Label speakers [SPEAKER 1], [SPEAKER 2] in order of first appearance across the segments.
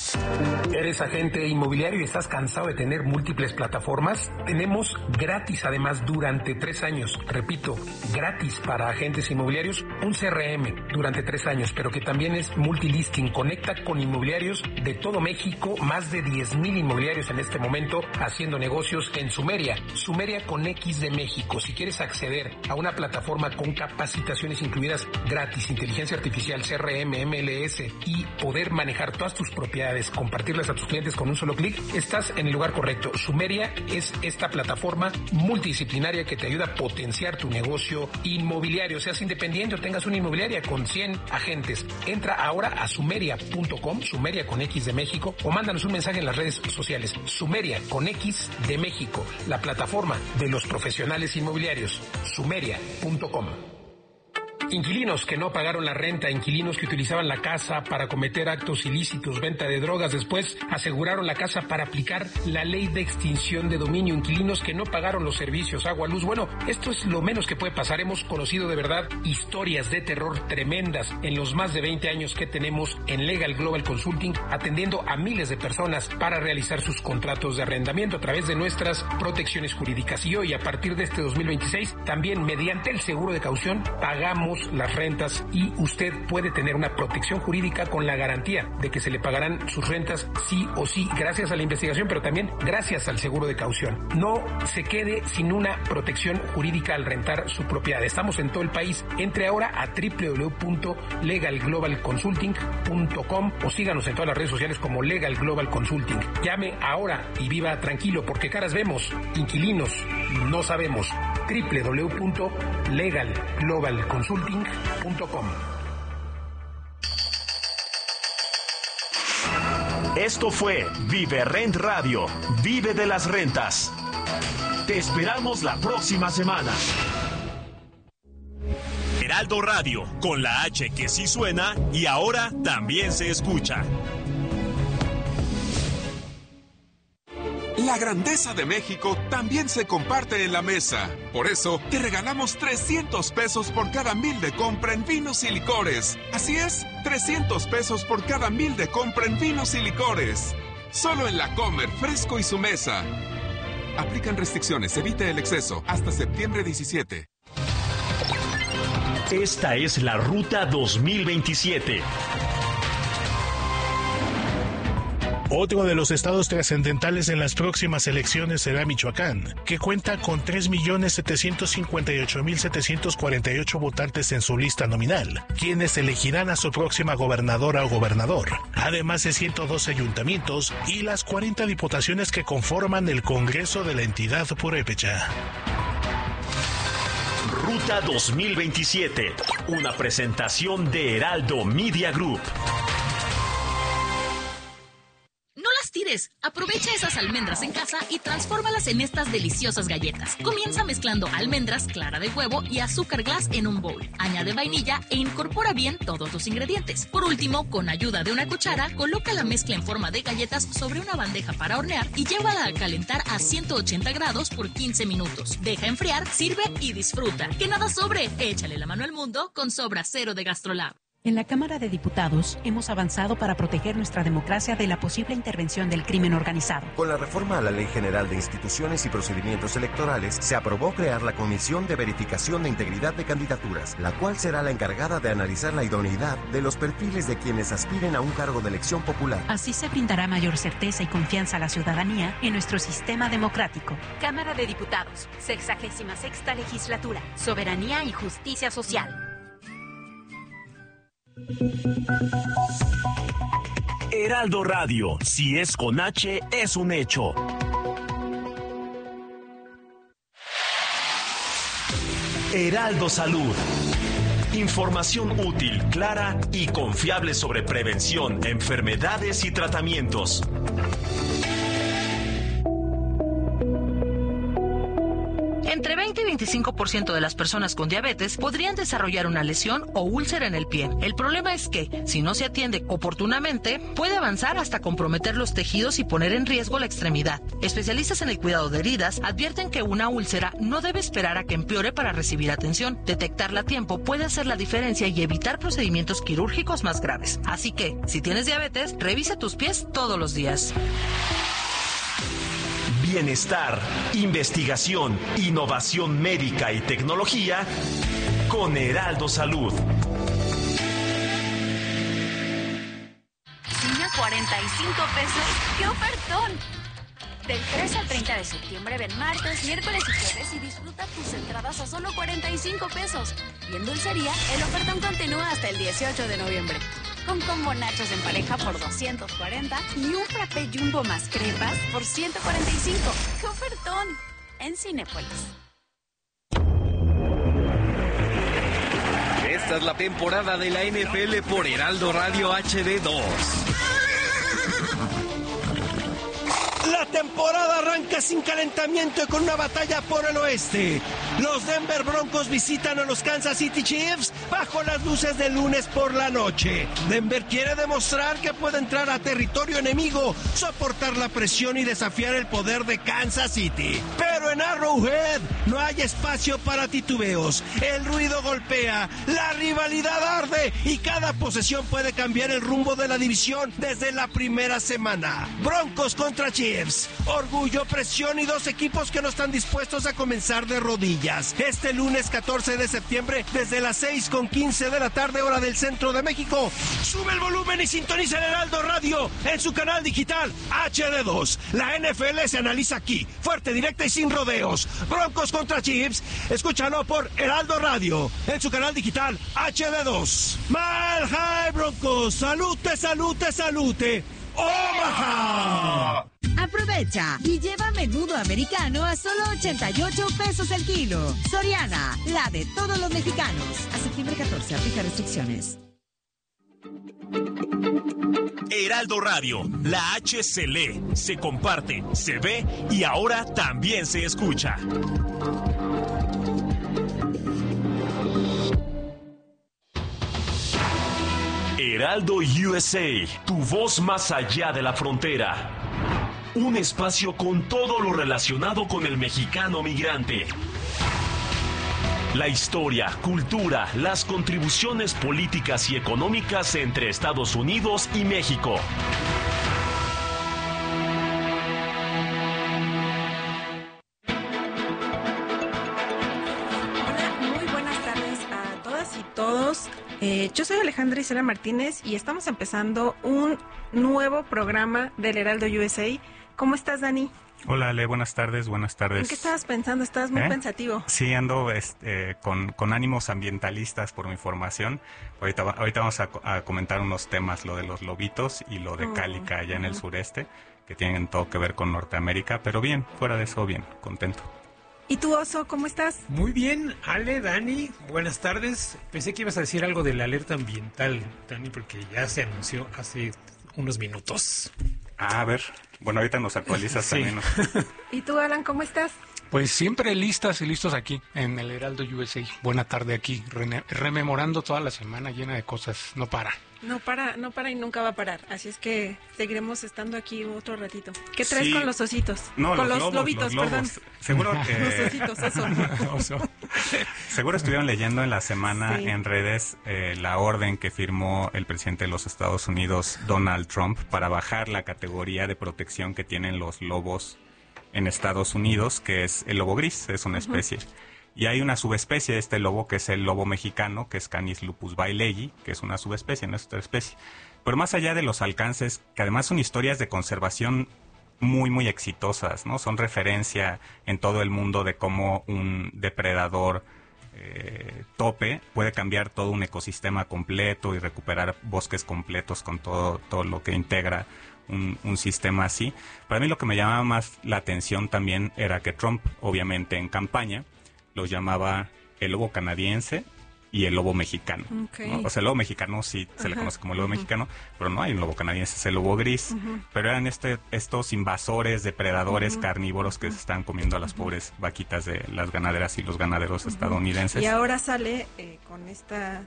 [SPEAKER 1] ¿Eres agente inmobiliario y estás cansado de tener múltiples plataformas? Tenemos gratis, además, durante 3 años, repito, gratis para agentes inmobiliarios, un CRM durante 3 años, pero que también es multilisting. Conecta con inmobiliarios de todo México, más de 10,000 inmobiliarios en este momento haciendo negocios en Sumeria. Sumeria con X de México. Si quieres acceder a una plataforma con capacitaciones incluidas gratis, inteligencia artificial, CRM, MLS y poder manejar todas tus propiedades, compartirlas a tus clientes con un solo clic, estás en el lugar correcto. Sumeria es esta plataforma multidisciplinaria que te ayuda a potenciar tu negocio inmobiliario, seas independiente o tengas una inmobiliaria con 100 agentes. Entra ahora a sumeria.com, Sumeria con X de México, o mándanos un mensaje en las redes sociales. Sumeria con X de México, la plataforma de los profesionales inmobiliarios. Sumeria.com. Inquilinos que no pagaron la renta, inquilinos que utilizaban la casa para cometer actos ilícitos, venta de drogas, después aseguraron la casa para aplicar la ley de extinción de dominio, inquilinos que no pagaron los servicios, agua, luz. Bueno, esto es lo menos que puede pasar. Hemos conocido de verdad historias de terror tremendas en los más de 20 años que tenemos en Legal Global Consulting, atendiendo a miles de personas para realizar sus contratos de arrendamiento a través de nuestras protecciones jurídicas. Y hoy, a partir de este 2026, también mediante el seguro de caución, pagamos las rentas y usted puede tener una protección jurídica con la garantía de que se le pagarán sus rentas sí o sí, gracias a la investigación, pero también gracias al seguro de caución. No se quede sin una protección jurídica al rentar su propiedad. Estamos en todo el país. Entre ahora a www.legalglobalconsulting.com o síganos en todas las redes sociales como Legal Global Consulting. Llame ahora y viva tranquilo, porque caras vemos, inquilinos no sabemos. www.legalglobalconsulting.com.
[SPEAKER 2] Esto fue Vive Rent Radio. Vive de las rentas. Te esperamos la próxima semana. Heraldo Radio, con la H que sí suena y ahora también se escucha.
[SPEAKER 3] La grandeza de México también se comparte en la mesa. Por eso, te regalamos 300 pesos por cada 1,000 de compra en vinos y licores. Así es, 300 pesos por cada 1,000 de compra en vinos y licores. Solo en La Comer, Fresco y Su Mesa. Aplican restricciones, evite el exceso. Hasta septiembre 17.
[SPEAKER 2] Esta es la Ruta 2027.
[SPEAKER 4] Otro de los estados trascendentales en las próximas elecciones será Michoacán, que cuenta con 3,758,748 votantes en su lista nominal, quienes elegirán a su próxima gobernadora o gobernador, además de 112 ayuntamientos y las 40 diputaciones que conforman el Congreso de la entidad purépecha.
[SPEAKER 2] Ruta 2027, una presentación de Heraldo Media Group.
[SPEAKER 5] No las tires, aprovecha esas almendras en casa y transfórmalas en estas deliciosas galletas. Comienza mezclando almendras, clara de huevo y azúcar glass en un bowl. Añade vainilla e incorpora bien todos los ingredientes. Por último, con ayuda de una cuchara, coloca la mezcla en forma de galletas sobre una bandeja para hornear y llévala a calentar a 180 grados por 15 minutos. Deja enfriar, sirve y disfruta. Que nada sobre, échale la mano al mundo con Sobra Cero de GastroLab.
[SPEAKER 6] En la Cámara de Diputados hemos avanzado para proteger nuestra democracia de la posible intervención del crimen organizado.
[SPEAKER 7] Con la reforma a la Ley General de Instituciones y Procedimientos Electorales, se aprobó crear la Comisión de Verificación de Integridad de Candidaturas, la cual será la encargada de analizar la idoneidad de los perfiles de quienes aspiren a un cargo de elección popular.
[SPEAKER 6] Así se brindará mayor certeza y confianza a la ciudadanía en nuestro sistema democrático.
[SPEAKER 8] Cámara de Diputados, 66ª Legislatura, Soberanía y Justicia Social.
[SPEAKER 2] Heraldo Radio, si es con H, es un hecho. Heraldo Salud. Información útil, clara y confiable sobre prevención, enfermedades y tratamientos.
[SPEAKER 9] Entre 20 y 25% de las personas con diabetes podrían desarrollar una lesión o úlcera en el pie. El problema es que, si no se atiende oportunamente, puede avanzar hasta comprometer los tejidos y poner en riesgo la extremidad. Especialistas en el cuidado de heridas advierten que una úlcera no debe esperar a que empeore para recibir atención. Detectarla a tiempo puede hacer la diferencia y evitar procedimientos quirúrgicos más graves. Así que, si tienes diabetes, revisa tus pies todos los días.
[SPEAKER 2] Bienestar, investigación, innovación médica y tecnología con Heraldo Salud.
[SPEAKER 8] Cine a 45 pesos. ¡Qué ofertón! Del 3 al 30 de septiembre ven martes, miércoles y jueves y disfruta tus entradas a solo 45 pesos. Y en dulcería, el ofertón continúa hasta el 18 de noviembre. Con combo nachos en pareja por 240 y un frappé jumbo más crepas por 145. ¡Qué ofertón! En Cinépolis.
[SPEAKER 10] Esta es la temporada de la NFL por Heraldo Radio HD2.
[SPEAKER 11] La temporada arranca sin calentamiento y con una batalla por el oeste. Los Denver Broncos visitan a los Kansas City Chiefs bajo las luces del lunes por la noche. Denver quiere demostrar que puede entrar a territorio enemigo, soportar la presión y desafiar el poder de Kansas City. Pero en Arrowhead no hay espacio para titubeos. El ruido golpea, la rivalidad arde y cada posesión puede cambiar el rumbo de la división desde la primera semana. Broncos contra Chiefs. Orgullo, presión y dos equipos que no están dispuestos a comenzar de rodillas. Este lunes 14 de septiembre, desde las 6:15 de la tarde, hora del centro de México. Sube el volumen y sintoniza el Heraldo Radio en su canal digital HD2. La NFL se analiza aquí, fuerte, directa y sin rodeos. Broncos contra Chiefs, escúchalo por Heraldo Radio en su canal digital HD2. Mile High Broncos, salute, salute, salute. ¡Omaha!
[SPEAKER 12] Aprovecha y lleva menudo americano a solo 88 pesos el kilo. Soriana, la de todos los mexicanos. A septiembre 14, aplica restricciones.
[SPEAKER 2] Heraldo Radio, la H se lee, se comparte, se ve y ahora también se escucha. Heraldo USA, tu voz más allá de la frontera. Un espacio con todo lo relacionado con el mexicano migrante. La historia, cultura, las contribuciones políticas y económicas entre Estados Unidos y México.
[SPEAKER 13] Hola, muy buenas tardes a todas y todos. Yo soy Alejandra Isela Martínez y estamos empezando un nuevo programa del Heraldo USA. ¿Cómo estás, Dani?
[SPEAKER 14] Hola, Ale, buenas tardes.
[SPEAKER 13] ¿En qué estabas pensando? Estabas muy pensativo.
[SPEAKER 14] Sí, ando con ánimos ambientalistas por mi formación. Ahorita vamos a comentar unos temas, lo de los lobitos y lo de Cálica allá en el sureste, que tienen todo que ver con Norteamérica, pero bien, fuera de eso, bien, contento.
[SPEAKER 13] ¿Y tú, Oso, cómo estás?
[SPEAKER 1] Muy bien, Ale, Dani, buenas tardes. Pensé que ibas a decir algo de la alerta ambiental, Dani, porque ya se anunció hace unos minutos.
[SPEAKER 14] A ver, bueno, ahorita nos actualizas también, ¿no?
[SPEAKER 13] ¿Y tú, Alan, cómo estás?
[SPEAKER 15] Pues siempre listas y listos aquí en el Heraldo USA. Buena tarde aquí, rememorando toda la semana llena de cosas, no para.
[SPEAKER 13] No para y nunca va a parar, así es que seguiremos estando aquí otro ratito. ¿Qué traes con los ositos?
[SPEAKER 14] No,
[SPEAKER 13] con
[SPEAKER 14] los
[SPEAKER 13] lobitos, perdón.
[SPEAKER 14] Seguro
[SPEAKER 13] los ositos, oso.
[SPEAKER 14] Seguro estuvieron leyendo en la semana en redes la orden que firmó el presidente de los Estados Unidos, Donald Trump, para bajar la categoría de protección que tienen los lobos en Estados Unidos, que es el lobo gris, es una especie. Y hay una subespecie de este lobo, que es el lobo mexicano, que es Canis lupus bailegi, que es una subespecie, no es otra especie. Pero más allá de los alcances, que además son historias de conservación muy, muy exitosas, ¿no? Son referencia en todo el mundo de cómo un depredador tope puede cambiar todo un ecosistema completo y recuperar bosques completos con todo lo que integra un sistema así. Para mí lo que me llamaba más la atención también era que Trump, obviamente en campaña, los llamaba el lobo canadiense y el lobo mexicano.
[SPEAKER 13] Okay.
[SPEAKER 14] ¿no? O sea, el lobo mexicano sí se le conoce como lobo mexicano, pero no hay un lobo canadiense, es el lobo gris. Pero eran estos invasores, depredadores carnívoros que se están comiendo a las pobres vaquitas de las ganaderas y los ganaderos estadounidenses.
[SPEAKER 13] Y ahora sale con esta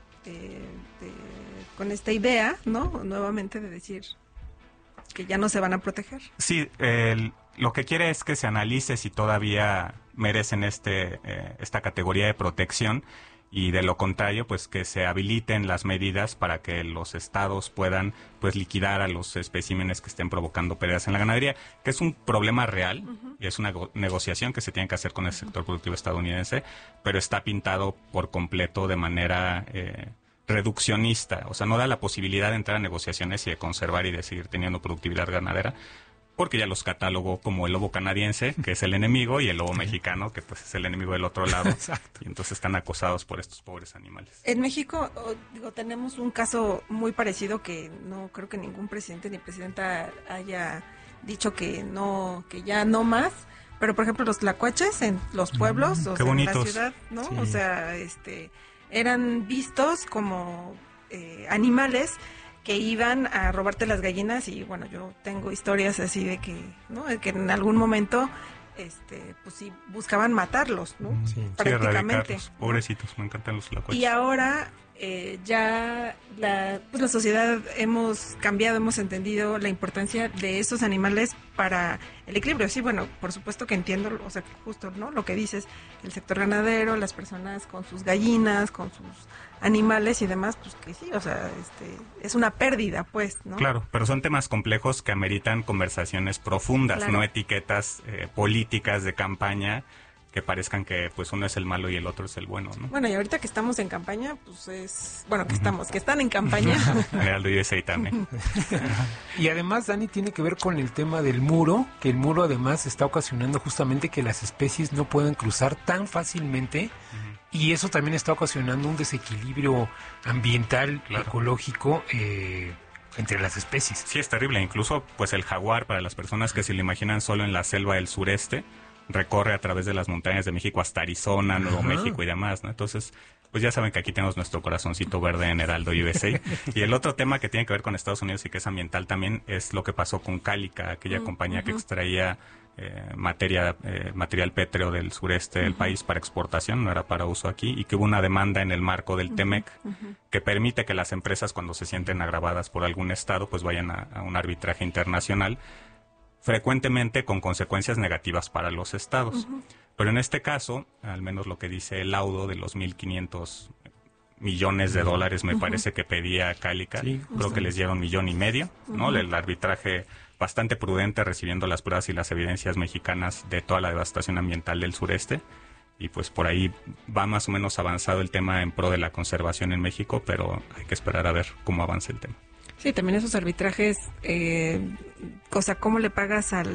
[SPEAKER 13] idea, ¿no? Nuevamente de decir que ya no se van a proteger.
[SPEAKER 14] Sí, lo que quiere es que se analice si todavía merecen esta categoría de protección, y de lo contrario, pues que se habiliten las medidas para que los estados puedan pues liquidar a los especímenes que estén provocando pérdidas en la ganadería, que es un problema real y es una negociación que se tiene que hacer con el sector productivo estadounidense, pero está pintado por completo de manera reduccionista, o sea, no da la posibilidad de entrar a negociaciones y de conservar y de seguir teniendo productividad ganadera, porque ya los catalogó como el lobo canadiense, que es el enemigo, y el lobo mexicano, que pues es el enemigo del otro lado. Exacto. Y entonces están acosados por estos pobres animales.
[SPEAKER 13] En México, tenemos un caso muy parecido que no creo que ningún presidente ni presidenta haya dicho que ya no más. Pero, por ejemplo, los tlacuaches en los pueblos, o sea, en la ciudad, ¿no? Sí. O sea, eran vistos como animales que iban a robarte las gallinas, y bueno, yo tengo historias así de que, ¿no? De que en algún momento pues sí buscaban matarlos, ¿no?
[SPEAKER 14] Sí,
[SPEAKER 13] prácticamente.
[SPEAKER 14] Sí, pobrecitos, me encantan los tlacuaches.
[SPEAKER 13] Y ahora ya la sociedad hemos cambiado, hemos entendido la importancia de estos animales para el equilibrio. Sí, bueno, por supuesto que entiendo, o sea, justo, ¿no? Lo que dices, el sector ganadero, las personas con sus gallinas, con sus animales y demás, pues que sí, o sea, es una pérdida, pues, ¿no?
[SPEAKER 14] Claro, pero son temas complejos que ameritan conversaciones profundas, claro. No etiquetas políticas de campaña que parezcan que pues uno es el malo y el otro es el bueno, ¿no?
[SPEAKER 13] Bueno, y ahorita que estamos en campaña, pues que están en campaña.
[SPEAKER 14] Heraldo USA también.
[SPEAKER 15] Y además, Dani, tiene que ver con el tema del muro, que el muro además está ocasionando justamente que las especies no puedan cruzar tan fácilmente, y eso también está ocasionando un desequilibrio ambiental, claro. Ecológico, entre las especies.
[SPEAKER 14] Sí, es terrible. Incluso pues el jaguar, para las personas que se lo imaginan solo en la selva del sureste, recorre a través de las montañas de México hasta Arizona, Nuevo México y demás, ¿no? Entonces, pues ya saben que aquí tenemos nuestro corazoncito verde en Heraldo USA. Y el otro tema que tiene que ver con Estados Unidos y que es ambiental también es lo que pasó con Cálica, aquella compañía que extraía material pétreo del sureste del país para exportación, no era para uso aquí, y que hubo una demanda en el marco del TEMEC que permite que las empresas, cuando se sienten agravadas por algún estado, pues vayan a un arbitraje internacional, frecuentemente con consecuencias negativas para los estados. Pero en este caso, al menos lo que dice el laudo de los 1.500 millones de dólares, me parece que pedía Cálica, creo que les dieron 1,5 millones, ¿no? El arbitraje bastante prudente, recibiendo las pruebas y las evidencias mexicanas de toda la devastación ambiental del sureste, y pues por ahí va más o menos avanzado el tema en pro de la conservación en México, pero hay que esperar a ver cómo avanza el tema.
[SPEAKER 13] Sí, también esos arbitrajes, cómo le pagas a la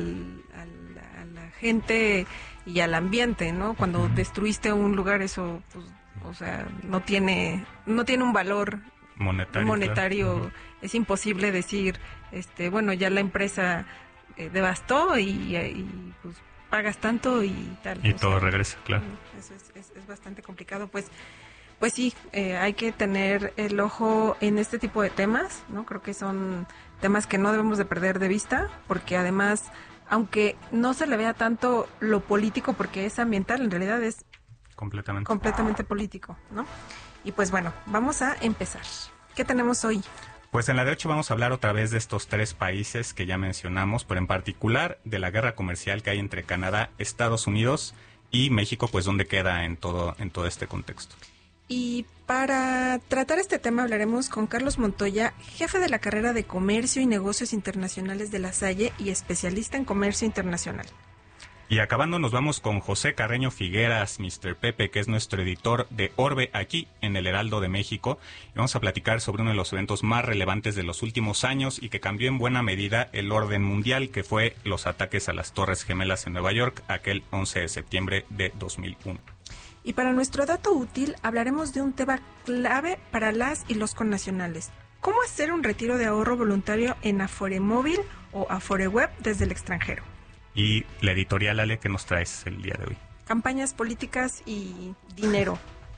[SPEAKER 13] gente y al ambiente, ¿no? Cuando destruiste un lugar, eso, pues, o sea, no tiene un valor monetario. Claro. Es imposible decir, bueno, ya la empresa devastó y pues pagas tanto y tal.
[SPEAKER 14] Y todo regresa, claro.
[SPEAKER 13] Eso es bastante complicado, pues sí, hay que tener el ojo en este tipo de temas, ¿no? Creo que son temas que no debemos de perder de vista, porque además, aunque no se le vea tanto lo político, porque es ambiental, en realidad es completamente político, ¿no? Y pues bueno, vamos a empezar. ¿Qué tenemos hoy?
[SPEAKER 14] Pues en la de 8 vamos a hablar otra vez de estos 3 países que ya mencionamos, pero en particular de la guerra comercial que hay entre Canadá, Estados Unidos y México, pues dónde queda en todo este contexto.
[SPEAKER 13] Y para tratar este tema hablaremos con Carlos Montoya, jefe de la carrera de Comercio y Negocios Internacionales de La Salle y especialista en comercio internacional.
[SPEAKER 14] Y acabando nos vamos con José Carreño Figueras, Mr. Pepe, que es nuestro editor de Orbe aquí en el Heraldo de México. Y vamos a platicar sobre uno de los eventos más relevantes de los últimos años y que cambió en buena medida el orden mundial, que fue los ataques a las Torres Gemelas en Nueva York, aquel 11 de septiembre de 2001.
[SPEAKER 13] Y para nuestro dato útil hablaremos de un tema clave para las y los connacionales. ¿Cómo hacer un retiro de ahorro voluntario en Afore Móvil o Afore Web desde el extranjero?
[SPEAKER 14] Y la editorial, Ale, ¿qué nos traes el día de hoy?
[SPEAKER 13] Campañas políticas y dinero.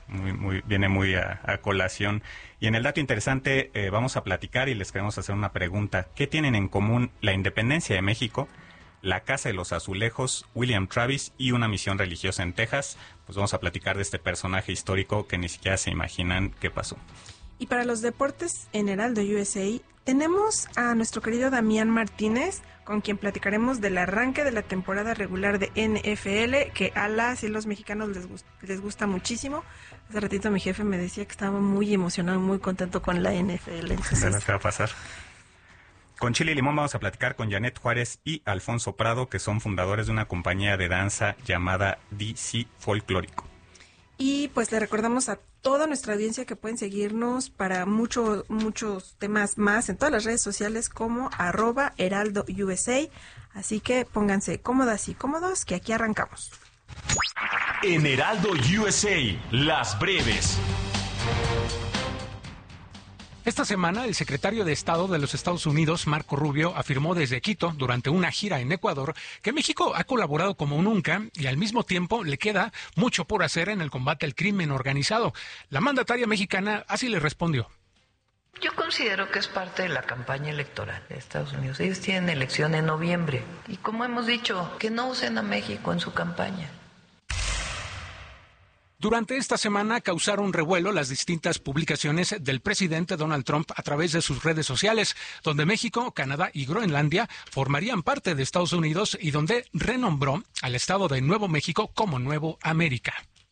[SPEAKER 14] viene muy a colación. Y en el dato interesante vamos a platicar y les queremos hacer una pregunta. ¿Qué tienen en común la independencia de México, la Casa de los Azulejos, William Travis y una misión religiosa en Texas? Pues vamos a platicar de este personaje histórico que ni siquiera se imaginan qué pasó.
[SPEAKER 13] Y para los deportes en Heraldo USA, tenemos a nuestro querido Damián Martínez, con quien platicaremos del arranque de la temporada regular de NFL, que a las y los mexicanos les gusta muchísimo. Hace ratito mi jefe me decía que estaba muy emocionado, muy contento con la NFL. Entonces,
[SPEAKER 14] ¿qué va a pasar? Con Chile y Limón vamos a platicar con Janet Juárez y Alfonso Prado, que son fundadores de una compañía de danza llamada DC Folclórico.
[SPEAKER 13] Y pues le recordamos a toda nuestra audiencia que pueden seguirnos para muchos temas más en todas las redes sociales como @HeraldoUSA. Así que pónganse cómodas y cómodos que aquí arrancamos.
[SPEAKER 2] En Heraldo USA, las breves.
[SPEAKER 1] Esta semana, el secretario de Estado de los Estados Unidos, Marco Rubio, afirmó desde Quito, durante una gira en Ecuador, que México ha colaborado como nunca y al mismo tiempo le queda mucho por hacer en el combate al crimen organizado. La mandataria mexicana así le respondió.
[SPEAKER 16] Yo considero que es parte de la campaña electoral de Estados Unidos. Ellos tienen elección en noviembre y, como hemos dicho, que no usen a México en su campaña.
[SPEAKER 1] Durante esta semana causaron revuelo las distintas publicaciones del presidente Donald Trump a través de sus redes sociales, donde México, Canadá y Groenlandia formarían parte de Estados Unidos y donde renombró al estado de Nuevo México como Nuevo América.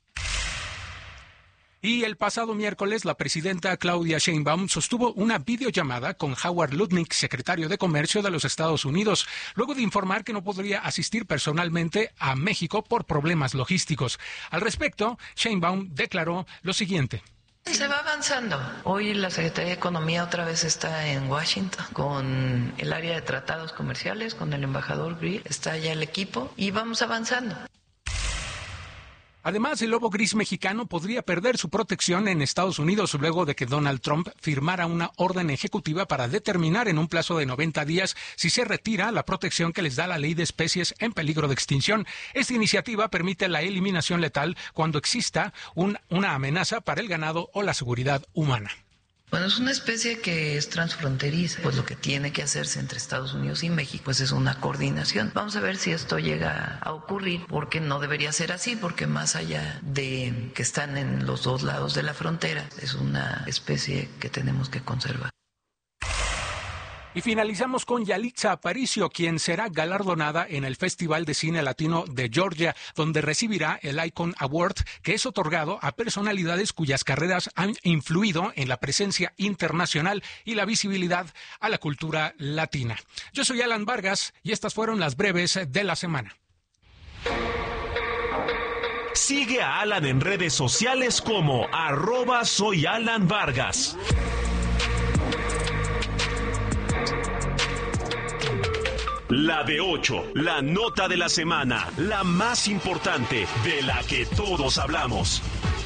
[SPEAKER 1] Y el pasado miércoles, la presidenta Claudia Sheinbaum sostuvo una videollamada con Howard Lutnick, secretario de Comercio de los Estados Unidos, luego de informar que no podría asistir personalmente a México por problemas logísticos. Al respecto, Sheinbaum declaró lo siguiente.
[SPEAKER 16] Se va avanzando. Hoy la Secretaría de Economía otra vez está en Washington con el área de tratados comerciales, con el embajador Grill. Está ya el equipo y vamos avanzando.
[SPEAKER 1] Además, el lobo gris mexicano podría perder su protección en Estados Unidos luego de que Donald Trump firmara una orden ejecutiva para determinar en un plazo de 90 días si se retira la protección que les da la ley de especies en peligro de extinción. Esta iniciativa permite la eliminación letal cuando exista una amenaza para el ganado o la seguridad humana.
[SPEAKER 16] Bueno, es una especie que es transfronteriza, pues lo que tiene que hacerse entre Estados Unidos y México pues es una coordinación. Vamos a ver si esto llega a ocurrir, porque no debería ser así, porque más allá de que están en los dos lados de la frontera, es una especie que tenemos que conservar.
[SPEAKER 1] Y finalizamos con Yalitza Aparicio, quien será galardonada en el Festival de Cine Latino de Georgia, donde recibirá el Icon Award, que es otorgado a personalidades cuyas carreras han influido en la presencia internacional y la visibilidad a la cultura latina. Yo soy Alan Vargas y estas fueron las breves de la semana.
[SPEAKER 2] Sigue a Alan en redes sociales como @soyalanvargas. La de 8, la nota de la semana, la más importante, de la que todos hablamos.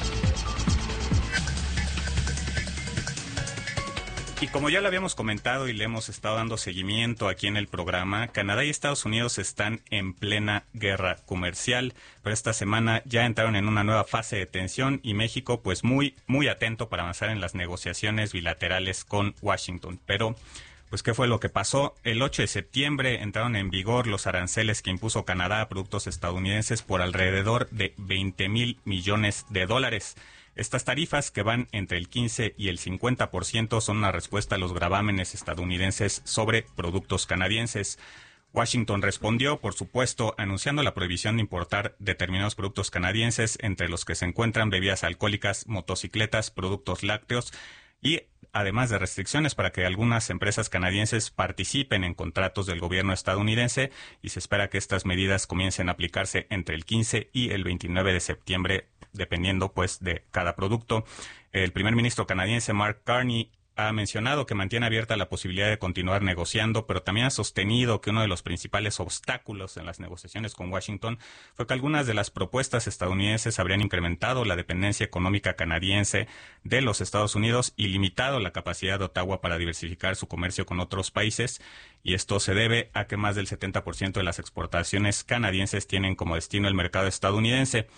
[SPEAKER 14] Y como ya lo habíamos comentado y le hemos estado dando seguimiento aquí en el programa, Canadá y Estados Unidos están en plena guerra comercial, pero esta semana ya entraron en una nueva fase de tensión y México pues muy atento para avanzar en las negociaciones bilaterales con Washington. Pero pues, ¿qué fue lo que pasó? El 8 de septiembre entraron en vigor los aranceles que impuso Canadá a productos estadounidenses por alrededor de $20,000 millones. Estas tarifas, que van entre el 15 y el 50%, son una respuesta a los gravámenes estadounidenses sobre productos canadienses. Washington respondió, por supuesto, anunciando la prohibición de importar determinados productos canadienses, entre los que se encuentran bebidas alcohólicas, motocicletas, productos lácteos y además de restricciones para que algunas empresas canadienses participen en contratos del gobierno estadounidense, y se espera que estas medidas comiencen a aplicarse entre el 15 y el 29 de septiembre, dependiendo pues de cada producto. El primer ministro canadiense Mark Carney ha mencionado que mantiene abierta la posibilidad de continuar negociando, pero también ha sostenido que uno de los principales obstáculos en las negociaciones con Washington fue que algunas de las propuestas estadounidenses habrían incrementado la dependencia económica canadiense de los Estados Unidos y limitado la capacidad de Ottawa para diversificar su comercio con otros países, y esto se debe a que más del 70% de las exportaciones canadienses tienen como destino el mercado estadounidense.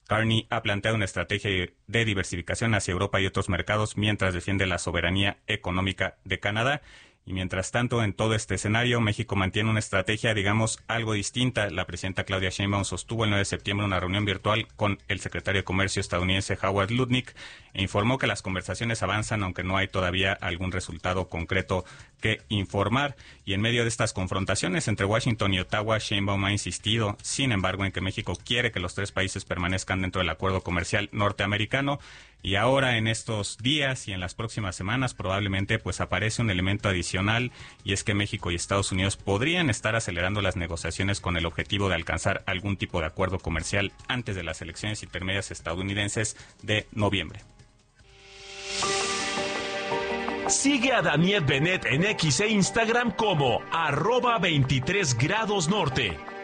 [SPEAKER 14] Carney ha planteado una estrategia de diversificación hacia Europa y otros mercados mientras defiende la soberanía económica de Canadá. Y mientras tanto, en todo este escenario, México mantiene una estrategia, digamos, algo distinta. La presidenta Claudia Sheinbaum sostuvo el 9 de septiembre una reunión virtual con el secretario de Comercio estadounidense Howard Lutnick e informó que las conversaciones avanzan, aunque no hay todavía algún resultado concreto que informar. Y en medio de estas confrontaciones entre Washington y Ottawa, Sheinbaum ha insistido, sin embargo, en que México quiere que los tres países permanezcan dentro del acuerdo comercial norteamericano. Y ahora, en estos días y en las próximas semanas, probablemente pues aparece un elemento adicional, y es que México y Estados Unidos podrían estar acelerando las negociaciones con el objetivo de alcanzar algún tipo de acuerdo comercial antes de las elecciones intermedias estadounidenses de noviembre.
[SPEAKER 2] Sigue a Daniel Bennett en X e Instagram como @23 grados norte.